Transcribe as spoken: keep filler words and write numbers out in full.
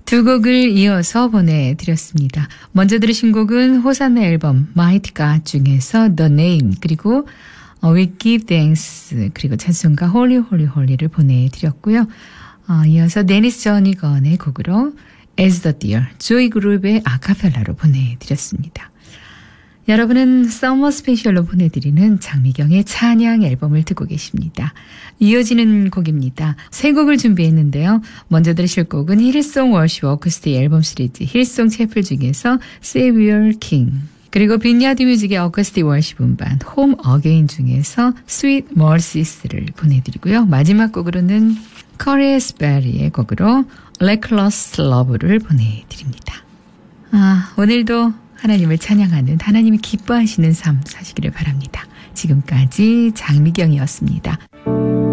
두 곡을 이어서 보내드렸습니다. 먼저 들으신 곡은 호산나 앨범 Mighty God 중에서 The Name 그리고 We Give Thanks 그리고 찬송가 Holy Holy Holy를 보내드렸고요. 어, 이어서 데니스 저니건의 곡으로 As the Deer 조이 그룹의 아카펠라로 보내드렸습니다. 여러분은 서머 스페셜로 보내드리는 장미경의 찬양 앨범을 듣고 계십니다. 이어지는 곡입니다. 세 곡을 준비했는데요. 먼저 들으실 곡은 힐송 워십 어쿠스틱 앨범 시리즈 힐송 채플 중에서 Save Your King 그리고 빈야드 뮤직의 어쿠스틱 워십 음반 Home Again 중에서 Sweet Mercies를 보내드리고요. 마지막 곡으로는 커리어 스베리의 곡으로 Reckless Love를 보내드립니다. 아, 오늘도 하나님을 찬양하는 하나님이 기뻐하시는 삶 사시기를 바랍니다. 지금까지 장미경이었습니다.